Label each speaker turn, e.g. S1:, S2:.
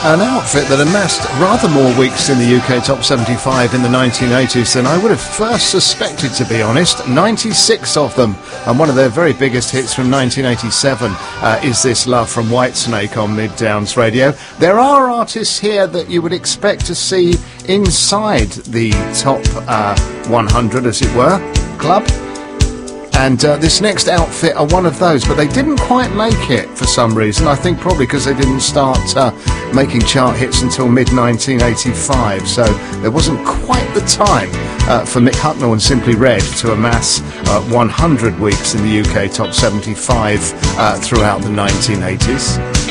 S1: An outfit that amassed rather more weeks in the UK Top 75 in the 1980s than I would have first suspected, to be honest. 96 of them, and one of their very biggest hits from 1987 is This Love from Whitesnake on Mid Downs Radio. There are artists here that you would expect to see inside the Top 100, as it were, club. And this next outfit are one of those, but they didn't quite make it for some reason. I think probably because they didn't start making chart hits until mid-1985, so there wasn't quite the time for Mick Hucknall and Simply Red to amass 100 weeks in the UK Top 75 throughout the 1980s.